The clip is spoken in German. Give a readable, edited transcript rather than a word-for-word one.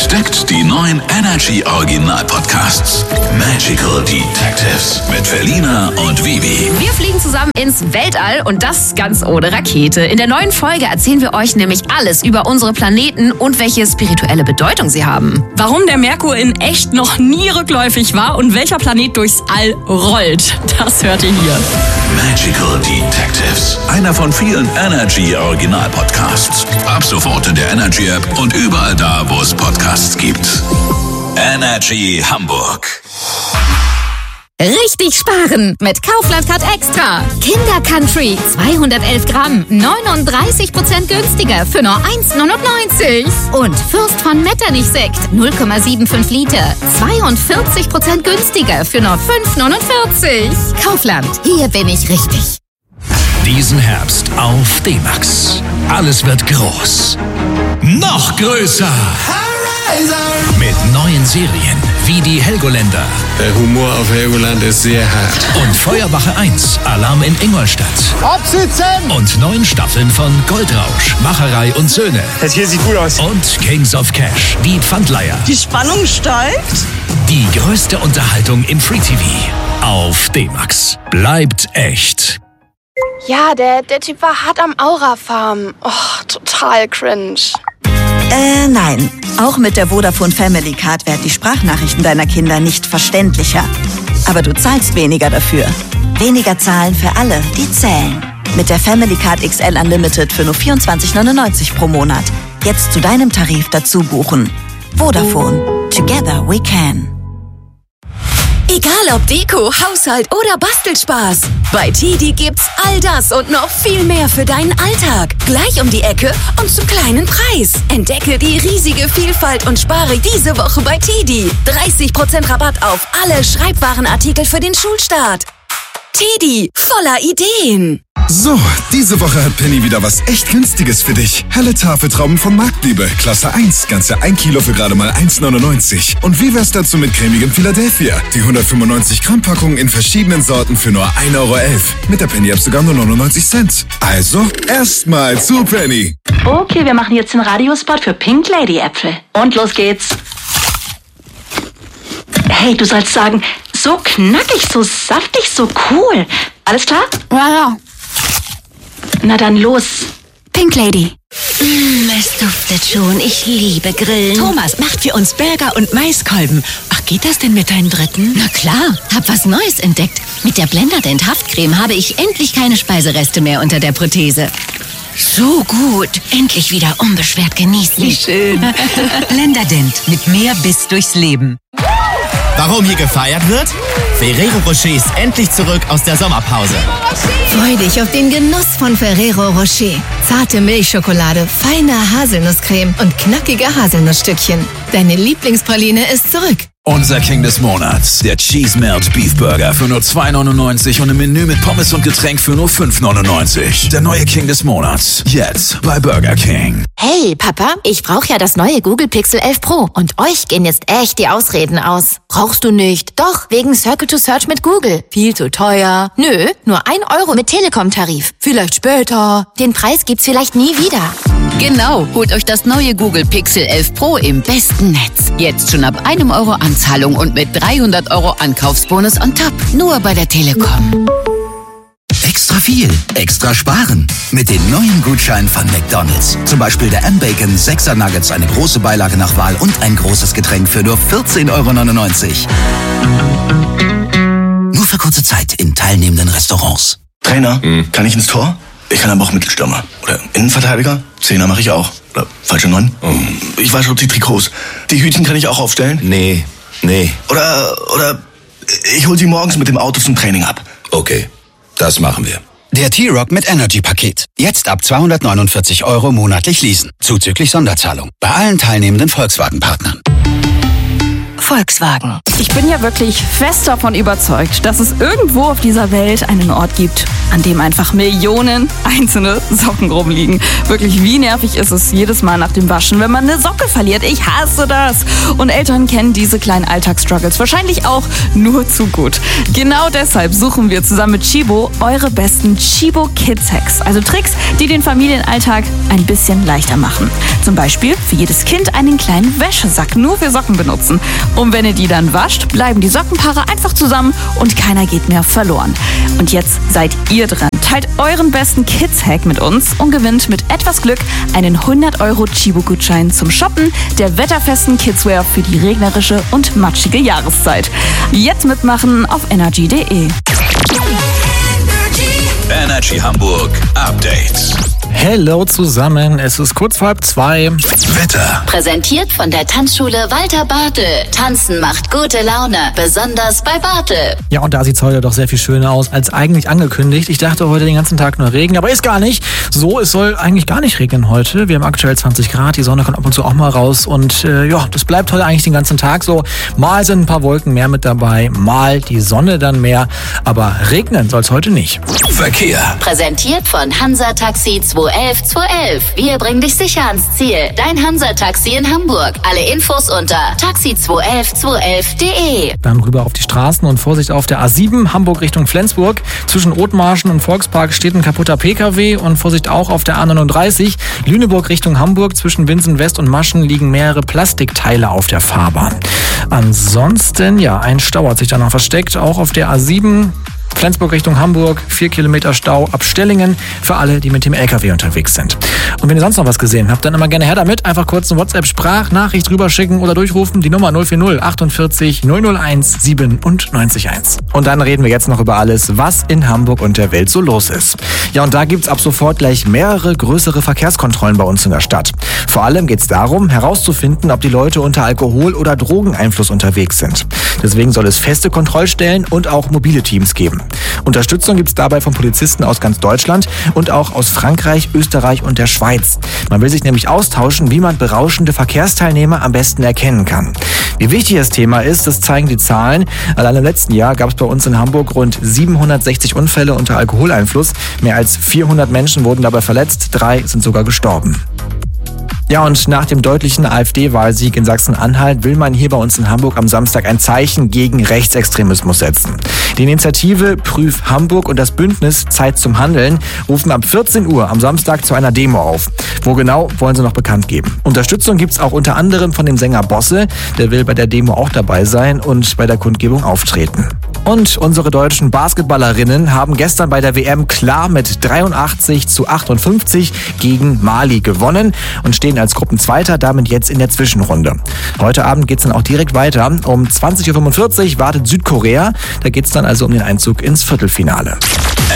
Entdeckt die neuen Energy Original Podcasts. Magical Detectives mit Felina und Vivi. Wir fliegen zusammen ins Weltall und das ganz ohne Rakete. In der neuen Folge erzählen wir euch nämlich alles über unsere Planeten und welche spirituelle Bedeutung sie haben. Warum der Merkur in echt noch nie rückläufig war und welcher Planet durchs All rollt. Das hört ihr hier. Magical Detectives. Einer von vielen Energy Original Podcasts. Ab sofort in der Energy App und überall da, wo es Podcasts gibt. Energy Hamburg. Richtig sparen mit Kaufland Card Extra. Kinder Country 211 Gramm, 39% günstiger für nur 1,99. Und Fürst von Metternich Sekt 0,75 Liter, 42% günstiger für nur 5,49. Kaufland, hier bin ich richtig. Diesen Herbst auf D-Max. Alles wird groß. Noch größer. Mit neuen Serien wie die Helgoländer. Der Humor auf Helgoland ist sehr hart. Und Feuerwache 1, Alarm in Ingolstadt. Absitzen! Und 9 Staffeln von Goldrausch, Macherei und Söhne. Das hier sieht gut aus. Und Kings of Cash, die Pfandleiher. Die Spannung steigt. Die größte Unterhaltung im Free-TV. Auf D-Max. Bleibt echt. Ja, der Typ war hart am Aura-Farm. Oh, total cringe. Nein. Auch mit der Vodafone Family Card werden die Sprachnachrichten deiner Kinder nicht verständlicher. Aber du zahlst weniger dafür. Weniger zahlen für alle, die zählen. Mit der Family Card XL Unlimited für nur 24,99 pro Monat. Jetzt zu deinem Tarif dazu buchen. Vodafone. Together we can. Egal ob Deko, Haushalt oder Bastelspaß. Bei TEDi gibt's all das und noch viel mehr für deinen Alltag. Gleich um die Ecke und zum kleinen Preis. Entdecke die riesige Vielfalt und spare diese Woche bei TEDi. 30% Rabatt auf alle Schreibwarenartikel für den Schulstart. TEDi, voller Ideen. So, diese Woche hat Penny wieder was echt Günstiges für dich. Helle Tafeltrauben von Marktliebe, Klasse 1, ganze 1 Kilo für gerade mal 1,99. Und wie wär's dazu mit cremigem Philadelphia? Die 195 Gramm Packung in verschiedenen Sorten für nur 1,11 Euro. Mit der Penny App sogar nur 99 Cent. Also, erstmal zu Penny. Okay, wir machen jetzt den Radiospot für Pink Lady Äpfel. Und los geht's. Hey, du sollst sagen, so knackig, so saftig, so cool. Alles klar? Ja. Na dann los. Pink Lady. Es duftet schon. Ich liebe Grillen. Thomas macht für uns Burger und Maiskolben. Ach, geht das denn mit deinen Dritten? Na klar, hab was Neues entdeckt. Mit der Blenderdent Haftcreme habe ich endlich keine Speisereste mehr unter der Prothese. So gut. Endlich wieder unbeschwert genießen. Wie schön. Blenderdent mit mehr Biss durchs Leben. Warum hier gefeiert wird? Ferrero Rocher ist endlich zurück aus der Sommerpause. Freu dich auf den Genuss von Ferrero Rocher. Zarte Milchschokolade, feine Haselnusscreme und knackige Haselnussstückchen. Deine Lieblingspraline ist zurück. Unser King des Monats, der Cheese Melt Beef Burger für nur 2,99 und im Menü mit Pommes und Getränk für nur 5,99. Der neue King des Monats, jetzt bei Burger King. Hey Papa, ich brauche ja das neue Google Pixel 11 Pro und euch gehen jetzt echt die Ausreden aus. Brauchst du nicht? Doch, wegen Circle to Search mit Google. Viel zu teuer. Nö, nur 1 Euro mit Telekom-Tarif. Vielleicht später. Den Preis gibt's vielleicht nie wieder. Genau, holt euch das neue Google Pixel 11 Pro im besten Netz. Jetzt schon ab 1 Euro Anzahlung und mit 300 Euro Ankaufsbonus on top. Nur bei der Telekom. Extra viel, extra sparen. Mit den neuen Gutscheinen von McDonald's. Zum Beispiel der M-Bacon 6er Nuggets, eine große Beilage nach Wahl und ein großes Getränk für nur 14,99 Euro. Nur für kurze Zeit in teilnehmenden Restaurants. Trainer, kann ich ins Tor? Ich kann aber auch Mittelstürmer. Oder Innenverteidiger? Zehner mache ich auch. Oder falsche 9? Ich weiß schon die Trikots. Die Hütchen kann ich auch aufstellen? Nee. Oder ich hol sie morgens mit dem Auto zum Training ab. Okay, das machen wir. Der T-Rock mit Energy-Paket. Jetzt ab 249 Euro monatlich leasen. Zuzüglich Sonderzahlung. Bei allen teilnehmenden Volkswagen-Partnern. Volkswagen. Ich bin ja wirklich fest davon überzeugt, dass es irgendwo auf dieser Welt einen Ort gibt, an dem einfach Millionen einzelne Socken rumliegen. Wirklich, wie nervig ist es jedes Mal nach dem Waschen, wenn man eine Socke verliert. Ich hasse das. Und Eltern kennen diese kleinen Alltagsstruggles wahrscheinlich auch nur zu gut. Genau deshalb suchen wir zusammen mit Chibo eure besten Chibo Kids Hacks. Also Tricks, die den Familienalltag ein bisschen leichter machen. Zum Beispiel für jedes Kind einen kleinen Wäschesack nur für Socken benutzen. Und wenn ihr die dann wascht, bleiben die Sockenpaare einfach zusammen und keiner geht mehr verloren. Und jetzt seid ihr dran. Teilt euren besten Kids-Hack mit uns und gewinnt mit etwas Glück einen 100€ Chibo-Gutschein zum Shoppen der wetterfesten Kidswear für die regnerische und matschige Jahreszeit. Jetzt mitmachen auf energy.de. Energy Hamburg Update. Hello zusammen, es ist kurz vor 1:30. Wetter. Präsentiert von der Tanzschule Walter Bartel. Tanzen macht gute Laune, besonders bei Bartel. Ja, und da sieht es heute doch sehr viel schöner aus als eigentlich angekündigt. Ich dachte heute den ganzen Tag nur Regen, aber ist gar nicht. So, es soll eigentlich gar nicht regnen heute. Wir haben aktuell 20 Grad, die Sonne kommt ab und zu auch mal raus. Und das bleibt heute eigentlich den ganzen Tag so. Mal sind ein paar Wolken mehr mit dabei, mal die Sonne dann mehr. Aber regnen soll es heute nicht. Verkehr. Präsentiert von Hansa Taxi 211 211. Wir bringen dich sicher ans Ziel. Dein Hansa Taxi in Hamburg. Alle Infos unter taxi211 211.de. Dann rüber auf die Straßen und Vorsicht auf der A7 Hamburg Richtung Flensburg. Zwischen Othmarschen und Volkspark steht ein kaputter PKW und Vorsicht auch auf der A39 Lüneburg Richtung Hamburg. Zwischen Winsen West und Maschen liegen mehrere Plastikteile auf der Fahrbahn. Ansonsten, ein Stau hat sich da noch versteckt, auch auf der A7 Flensburg Richtung Hamburg, 4 Kilometer Stau ab Stellingen für alle, die mit dem LKW unterwegs sind. Und wenn ihr sonst noch was gesehen habt, dann immer gerne her damit. Einfach kurz eine WhatsApp-Sprachnachricht rüberschicken oder durchrufen. Die Nummer 040 48 001 971. Und dann reden wir jetzt noch über alles, was in Hamburg und der Welt so los ist. Ja, und da gibt's ab sofort gleich mehrere größere Verkehrskontrollen bei uns in der Stadt. Vor allem geht's darum, herauszufinden, ob die Leute unter Alkohol- oder Drogeneinfluss unterwegs sind. Deswegen soll es feste Kontrollstellen und auch mobile Teams geben. Unterstützung gibt es dabei von Polizisten aus ganz Deutschland und auch aus Frankreich, Österreich und der Schweiz. Man will sich nämlich austauschen, wie man berauschende Verkehrsteilnehmer am besten erkennen kann. Wie wichtig das Thema ist, das zeigen die Zahlen. Allein im letzten Jahr gab es bei uns in Hamburg rund 760 Unfälle unter Alkoholeinfluss. Mehr als 400 Menschen wurden dabei verletzt, 3 sind sogar gestorben. Ja, und nach dem deutlichen AfD-Wahlsieg in Sachsen-Anhalt will man hier bei uns in Hamburg am Samstag ein Zeichen gegen Rechtsextremismus setzen. Die Initiative Prüf Hamburg und das Bündnis Zeit zum Handeln rufen ab 14 Uhr am Samstag zu einer Demo auf. Wo genau, wollen sie noch bekannt geben. Unterstützung gibt's auch unter anderem von dem Sänger Bosse. Der will bei der Demo auch dabei sein und bei der Kundgebung auftreten. Und unsere deutschen Basketballerinnen haben gestern bei der WM klar mit 83-58 gegen Mali gewonnen und stehen als Gruppenzweiter damit jetzt in der Zwischenrunde. Heute Abend geht's dann auch direkt weiter. Um 20:45 Uhr wartet Südkorea. Da geht's dann also um den Einzug ins Viertelfinale.